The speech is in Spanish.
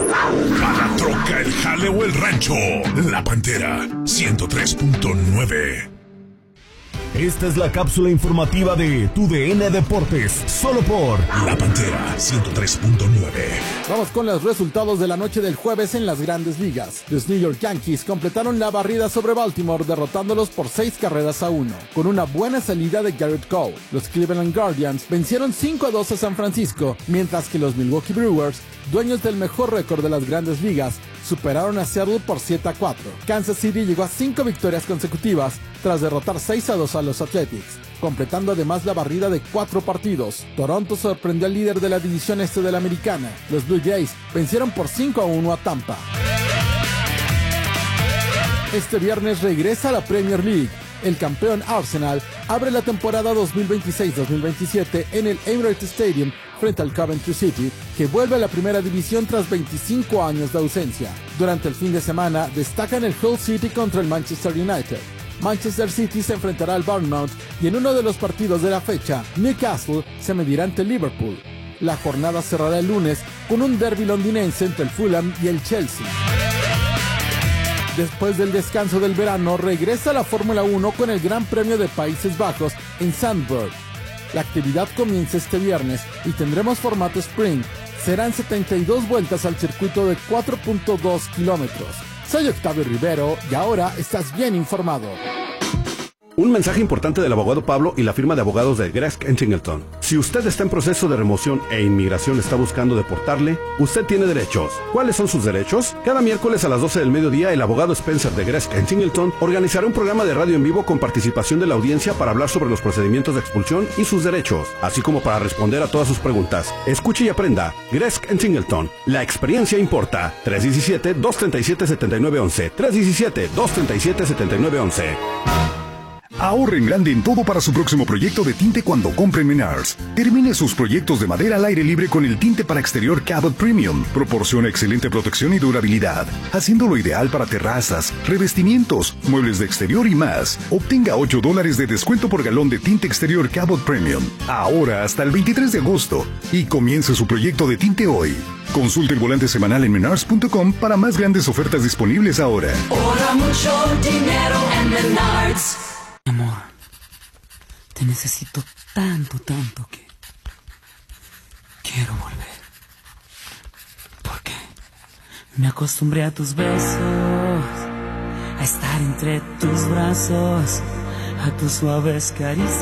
Para la troca, el jale o el rancho. La Pantera 103.9. Esta es la cápsula informativa de TUDN Deportes, solo por La Pantera 103.9. Vamos con los resultados de la noche del jueves en las Grandes Ligas. Los New York Yankees completaron la barrida sobre Baltimore, derrotándolos por 6-1, con una buena salida de Garrett Cole. Los Cleveland Guardians vencieron 5-2 a San Francisco, mientras que los Milwaukee Brewers, dueños del mejor récord de las Grandes Ligas, superaron a Seattle por 7-4. Kansas City llegó a 5 victorias consecutivas tras derrotar 6-2 a los Athletics, completando además la barrida de 4 partidos. Toronto sorprendió al líder de la división este de la Americana. Los Blue Jays vencieron por 5-1 a Tampa. Este viernes regresa a la Premier League. El campeón Arsenal abre la temporada 2026-2027 en el Emirates Stadium frente al Coventry City, que vuelve a la primera división tras 25 años de ausencia. Durante el fin de semana destacan el Hull City contra el Manchester United. Manchester City se enfrentará al Bournemouth y en uno de los partidos de la fecha, Newcastle se medirá ante Liverpool. La jornada cerrará el lunes con un derbi londinense entre el Fulham y el Chelsea. Después del descanso del verano, regresa la Fórmula 1 con el Gran Premio de Países Bajos en Zandvoort. La actividad comienza este viernes y tendremos formato sprint. Serán 72 vueltas al circuito de 4.2 kilómetros. Soy Octavio Rivero y ahora estás bien informado. Un mensaje importante del abogado Pablo y la firma de abogados de Gresk & Singleton. Si usted está en proceso de remoción e inmigración está buscando deportarle, usted tiene derechos. ¿Cuáles son sus derechos? Cada miércoles a las 12 del mediodía, el abogado Spencer de Gresk & Singleton organizará un programa de radio en vivo con participación de la audiencia para hablar sobre los procedimientos de expulsión y sus derechos, así como para responder a todas sus preguntas. Escuche y aprenda. Gresk & Singleton. La experiencia importa. 317-237-7911. 317-237-7911. Ahorren grande en todo para su próximo proyecto de tinte cuando compren Menards. Termine sus proyectos de madera al aire libre con el tinte para exterior Cabot Premium. Proporciona excelente protección y durabilidad, haciéndolo ideal para terrazas, revestimientos, muebles de exterior y más. Obtenga $8 de descuento por galón de tinte exterior Cabot Premium. Ahora hasta el 23 de agosto. Y comience su proyecto de tinte hoy. Consulte el volante semanal en menards.com para más grandes ofertas disponibles ahora. Ahora mucho dinero en Menards. Amor, te necesito tanto que quiero volver. Porque me acostumbré a tus besos, a estar entre tus brazos, a tus suaves caricias.